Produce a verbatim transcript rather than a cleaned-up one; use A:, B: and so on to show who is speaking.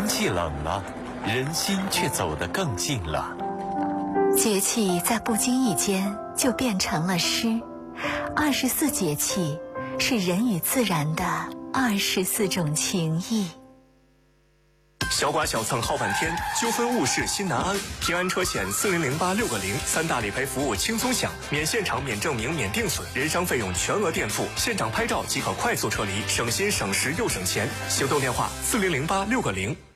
A: 天气冷了，人心却走得更近了。
B: 节气在不经意间就变成了诗。二十四节气是人与自然的二十四种情谊。
C: 小剐小蹭耗半天，纠纷误事心难安。平安车险四零零八六个零，三大理赔服务轻松享，免现场、免证明、免定损，人伤费用全额垫付，现场拍照即可快速撤离，省心省时又省钱。行动电话四零零八六个零。